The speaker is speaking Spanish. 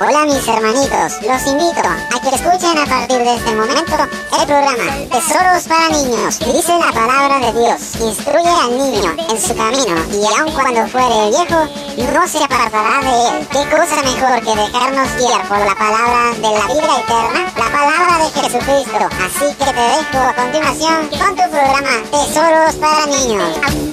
Hola mis hermanitos, los invito a que escuchen a partir de este momento el programa Tesoros para Niños. Dice la palabra de Dios, instruye al niño en su camino y aun cuando fuere viejo, no se apartará de él. ¿Qué cosa mejor que dejarnos guiar por la palabra de la vida eterna? La palabra de Jesucristo. Así que te dejo a continuación con tu programa Tesoros para Niños.